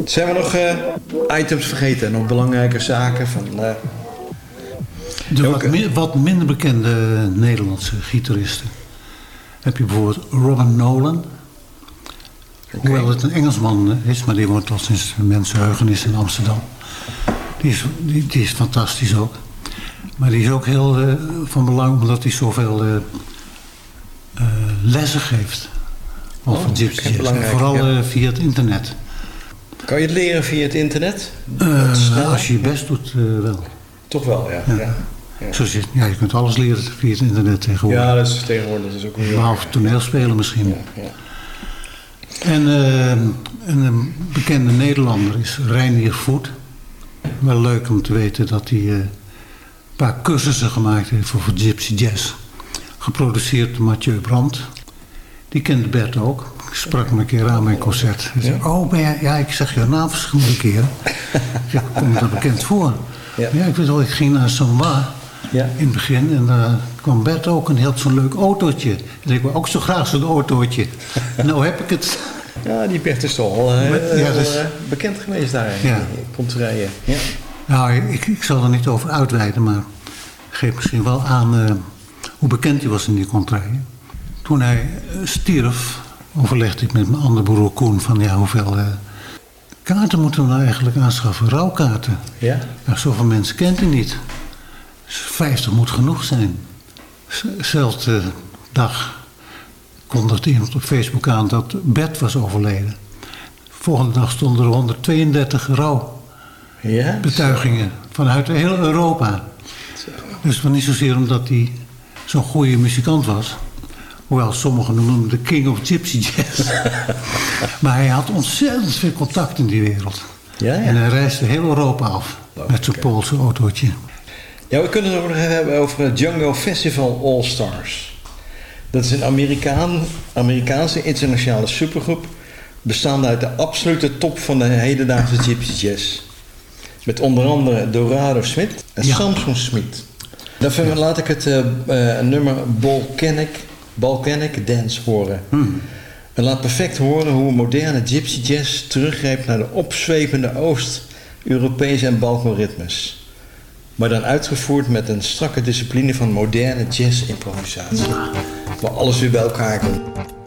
Zijn we nog items vergeten? Nog belangrijke zaken van... De wat minder bekende Nederlandse gitaristen. Heb je bijvoorbeeld Robin Nolan. Okay. Hoewel het een Engelsman is, maar die woont al sinds mensenheugenis in Amsterdam. Die is fantastisch ook. Maar die is ook heel van belang omdat hij zoveel lessen geeft. Over Gypsy Jazz. Vooral via het internet. Kan je het leren via het internet? Als je je best doet, wel. Toch wel, ja. Ja, je kunt alles leren via het internet tegenwoordig. Ja, dat is tegenwoordig. Dat is ook weer... Behalve toneelspelen misschien. Ja. En een bekende Nederlander is Reinier Voet. Wel leuk om te weten dat hij een paar cursussen gemaakt heeft voor Gypsy Jazz. Geproduceerd door Mathieu Brandt. Die kende Bert ook. Ik sprak hem een keer aan mijn concert. Hij zei, oh, ben jij... Ja, ik zeg je naam verschillende keren. Ja, kom me dat bekend voor. Ja, ik weet wel, ik ging naar Samoa in het begin. En daar kwam Bert ook en hij had zo'n leuk autootje. En ik wil ook zo graag zo'n autootje. Nou heb ik het. Ja, die Bert is toch al bekend geweest daar. Ja. Komt te rijden. Ja. Nou, ik zal er niet over uitweiden, maar ik geef misschien wel aan hoe bekend hij was in die contraille. Toen hij stierf, overlegde ik met mijn andere broer Koen van hoeveel kaarten moeten we nou eigenlijk aanschaffen? Rouwkaarten. Ja? Nou, zoveel mensen kent hij niet. Dus 50 moet genoeg zijn. Zelfde dag kondigde iemand op Facebook aan dat Bert was overleden. Volgende dag stonden er 132 rouwbetuigingen vanuit heel Europa. Dus het was niet zozeer omdat hij zo'n goede muzikant was. Hoewel sommigen noemen hem de King of Gypsy Jazz. Maar hij had ontzettend veel contact in die wereld. Ja. En hij reisde heel Europa af met zijn Poolse autootje. Ja, we kunnen het nog hebben over het Django Festival All Stars. Dat is een Amerikaanse internationale supergroep, bestaande uit de absolute top van de hedendaagse Gypsy Jazz. Met onder andere Dorado Smith en Samson Smith. Daarvoor laat ik het nummer Balkanic Dance horen. En laat perfect horen hoe moderne Gypsy Jazz teruggrijpt naar de opzwepende Oost-Europese en Balkanritmes. Maar dan uitgevoerd met een strakke discipline van moderne jazz-improvisatie. Waar alles weer bij elkaar komt.